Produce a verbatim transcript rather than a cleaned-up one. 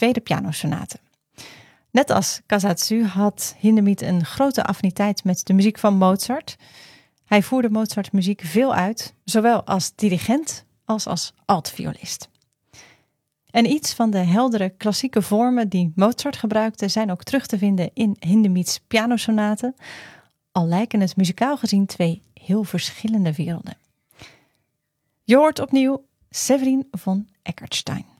tweede pianosonate. Net als Kasatsu had Hindemith een grote affiniteit met de muziek van Mozart. Hij voerde Mozarts muziek veel uit, zowel als dirigent als als altviolist. En iets van de heldere klassieke vormen die Mozart gebruikte zijn ook terug te vinden in Hindemiths pianosonaten, al lijken het muzikaal gezien twee heel verschillende werelden. Je hoort opnieuw Severin von Eckartstein.